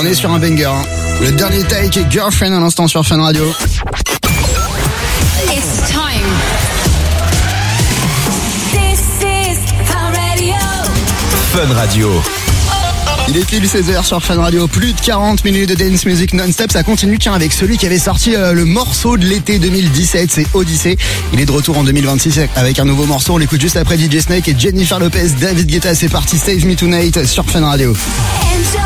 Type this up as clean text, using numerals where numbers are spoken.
est sur un banger. Hein. Le dernier take et Girlfriend à l'instant sur Fun Radio. It's time. This is Fun Radio. Fun Radio. Il est pile 16h sur Fun Radio, plus de 40 minutes de dance music non-stop, ça continue tiens avec celui qui avait sorti le morceau de l'été 2017, c'est Odyssey. Il est de retour en 2026 avec un nouveau morceau, on l'écoute juste après DJ Snake et Jennifer Lopez, David Guetta, c'est parti, Save Me Tonight sur Fun Radio.